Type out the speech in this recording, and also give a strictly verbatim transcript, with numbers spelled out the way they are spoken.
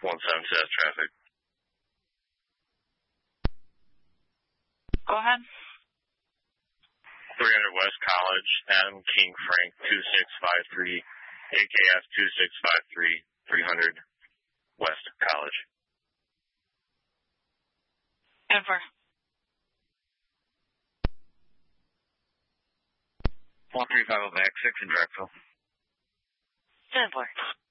one seven says traffic. Go ahead. three hundred West College, Adam King Frank, two six five three, A K F two six five three, three hundred West College. Denver. one three five oh back, six in Drexel. Denver.